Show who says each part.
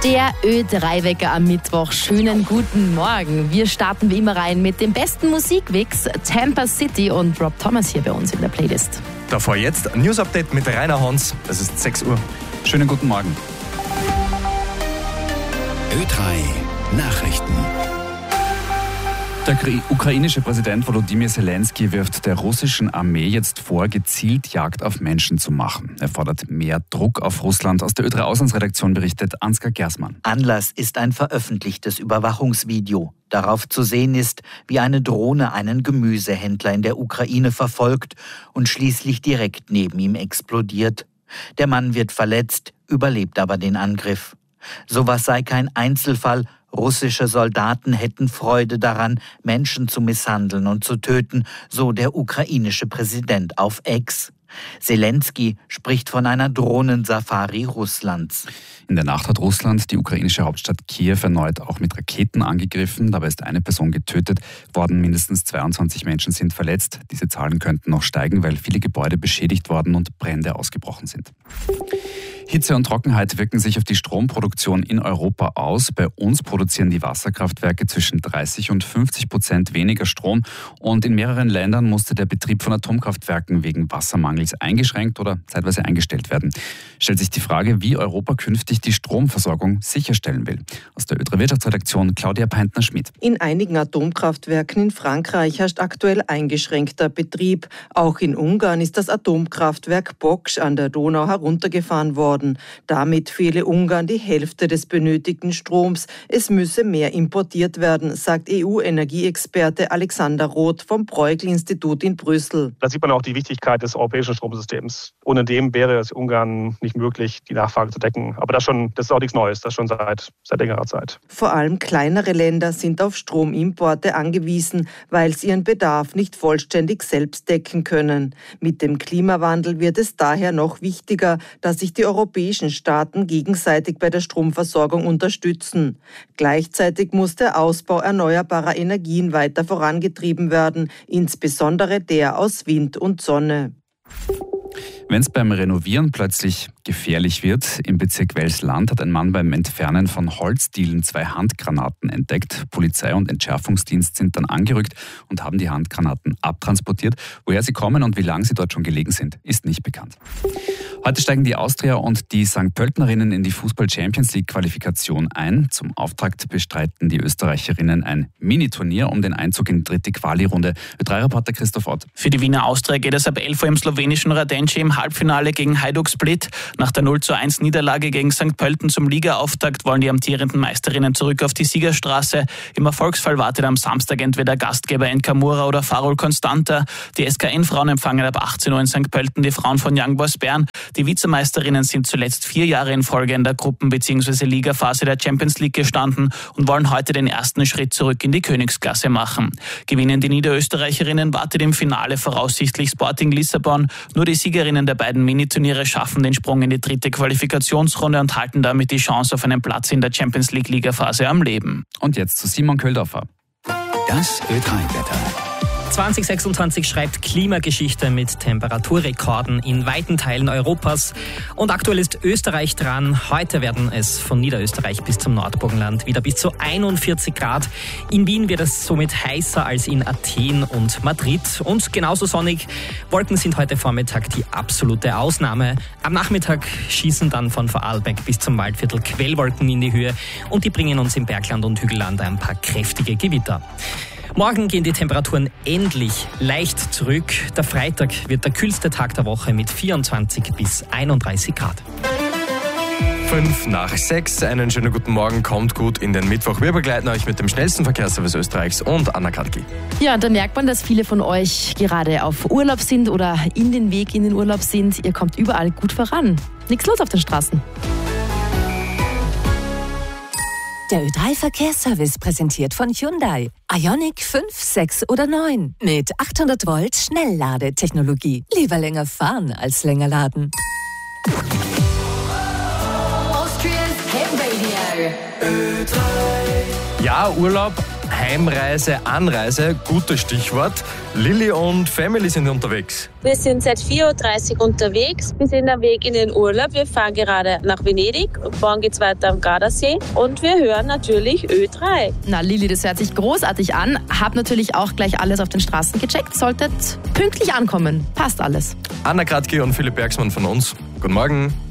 Speaker 1: Der Ö3-Wecker am Mittwoch. Schönen guten Morgen. Wir starten wie immer rein mit dem besten Musikwix. Tampa City und Rob Thomas hier bei uns in der Playlist.
Speaker 2: Davor jetzt ein News-Update mit Rainer Hans. Es ist 6 Uhr.
Speaker 3: Schönen guten Morgen.
Speaker 4: Ö3 Nachrichten.
Speaker 3: Der ukrainische Präsident Volodymyr Zelensky wirft der russischen Armee jetzt vor, gezielt Jagd auf Menschen zu machen. Er fordert mehr Druck auf Russland. Aus der Ö3-Auslandsredaktion berichtet Ansgar Gersmann.
Speaker 5: Anlass ist ein veröffentlichtes Überwachungsvideo. Darauf zu sehen ist, wie eine Drohne einen Gemüsehändler in der Ukraine verfolgt und schließlich direkt neben ihm explodiert. Der Mann wird verletzt, überlebt aber den Angriff. Sowas sei kein Einzelfall. Russische Soldaten hätten Freude daran, Menschen zu misshandeln und zu töten, so der ukrainische Präsident auf X. Zelensky spricht von einer Drohnensafari Russlands.
Speaker 3: In der Nacht hat Russland die ukrainische Hauptstadt Kiew erneut auch mit Raketen angegriffen. Dabei ist eine Person getötet worden, mindestens 22 Menschen sind verletzt. Diese Zahlen könnten noch steigen, weil viele Gebäude beschädigt worden und Brände ausgebrochen sind. Hitze und Trockenheit wirken sich auf die Stromproduktion in Europa aus. Bei uns produzieren die Wasserkraftwerke zwischen 30% und 50% weniger Strom. Und in mehreren Ländern musste der Betrieb von Atomkraftwerken wegen Wassermangels eingeschränkt oder zeitweise eingestellt werden. Stellt sich die Frage, wie Europa künftig die Stromversorgung sicherstellen will. Aus der Ö3 Wirtschaftsredaktion Claudia Peintner-Schmidt.
Speaker 6: In einigen Atomkraftwerken in Frankreich herrscht aktuell eingeschränkter Betrieb. Auch in Ungarn ist das Atomkraftwerk Bocs an der Donau heruntergefahren worden. Damit fehle Ungarn die Hälfte des benötigten Stroms. Es müsse mehr importiert werden, sagt EU-Energieexperte Alexander Roth vom Bruegel-Institut in Brüssel.
Speaker 7: Da sieht man auch die Wichtigkeit des europäischen Stromsystems. Ohne dem wäre es Ungarn nicht möglich, die Nachfrage zu decken. Aber das ist auch nichts Neues, das schon seit längerer Zeit.
Speaker 6: Vor allem kleinere Länder sind auf Stromimporte angewiesen, weil sie ihren Bedarf nicht vollständig selbst decken können. Mit dem Klimawandel wird es daher noch wichtiger, dass sich die europäischen Staaten gegenseitig bei der Stromversorgung unterstützen. Gleichzeitig muss der Ausbau erneuerbarer Energien weiter vorangetrieben werden, insbesondere der aus Wind und Sonne.
Speaker 3: Wenn es beim Renovieren plötzlich gefährlich wird, im Bezirk Wels-Land hat ein Mann beim Entfernen von Holzdielen 2 Handgranaten entdeckt. Polizei und Entschärfungsdienst sind dann angerückt und haben die Handgranaten abtransportiert. Woher sie kommen und wie lange sie dort schon gelegen sind, ist nicht bekannt. Heute steigen die Austria und die St. Pöltenerinnen in die Fußball-Champions-League-Qualifikation ein. Zum Auftakt bestreiten die Österreicherinnen ein Mini-Turnier um den Einzug in die 3. Quali-Runde. Ö3-Reporter Christoph Ott.
Speaker 8: Für die Wiener Austria geht es ab 11 Uhr im slowenischen Radenci im Halbfinale gegen Hajduk Split. Nach der 0:1 Niederlage gegen St. Pölten zum Liga-Auftakt wollen die amtierenden Meisterinnen zurück auf die Siegerstraße. Im Erfolgsfall wartet am Samstag entweder Gastgeber NK Mura oder Farol Constanta. Die SKN-Frauen empfangen ab 18 Uhr in St. Pölten die Frauen von Young Boys Bern. Die Vizemeisterinnen sind zuletzt 4 Jahre in Folge in der Gruppen- bzw. Ligaphase der Champions League gestanden und wollen heute den ersten Schritt zurück in die Königsklasse machen. Gewinnen die Niederösterreicherinnen, wartet im Finale voraussichtlich Sporting Lissabon. Nur die Siegerinnen der beiden Miniturniere schaffen den Sprung in die 3. Qualifikationsrunde und halten damit die Chance auf einen Platz in der Champions League Ligaphase am Leben.
Speaker 3: Und jetzt zu Simon Köldorfer.
Speaker 4: Das Ö3-Wetter.
Speaker 9: 2026 schreibt Klimageschichte mit Temperaturrekorden in weiten Teilen Europas. Und aktuell ist Österreich dran. Heute werden es von Niederösterreich bis zum Nordburgenland wieder bis zu 41 Grad. In Wien wird es somit heißer als in Athen und Madrid. Und genauso sonnig. Wolken sind heute Vormittag die absolute Ausnahme. Am Nachmittag schießen dann von Vorarlberg bis zum Waldviertel Quellwolken in die Höhe. Und die bringen uns im Bergland und Hügelland ein paar kräftige Gewitter. Morgen gehen die Temperaturen endlich leicht zurück. Der Freitag wird der kühlste Tag der Woche mit 24 bis 31 Grad.
Speaker 2: 5:05. Einen schönen guten Morgen, kommt gut in den Mittwoch. Wir begleiten euch mit dem schnellsten Verkehrsservice Österreichs und Anna Katki.
Speaker 1: Ja, da merkt man, dass viele von euch gerade auf Urlaub sind oder in den Weg in den Urlaub sind. Ihr kommt überall gut voran. Nichts los auf den Straßen.
Speaker 10: Der Ö3-Verkehrsservice präsentiert von Hyundai. Ioniq 5, 6 oder 9 mit 800 Volt Schnellladetechnologie. Lieber länger fahren als länger laden.
Speaker 2: Ja, Urlaub Heimreise, Anreise, gutes Stichwort. Lilly und Family sind unterwegs.
Speaker 11: Wir sind seit 4.30 Uhr unterwegs. Wir sind am Weg in den Urlaub. Wir fahren gerade nach Venedig. Morgen geht's weiter am Gardasee. Und wir hören natürlich Ö3.
Speaker 1: Na Lilly, das hört sich großartig an. Hab natürlich auch gleich alles auf den Straßen gecheckt. Solltet pünktlich ankommen. Passt alles.
Speaker 2: Anna Kratky und Philipp Bergsmann von uns. Guten Morgen.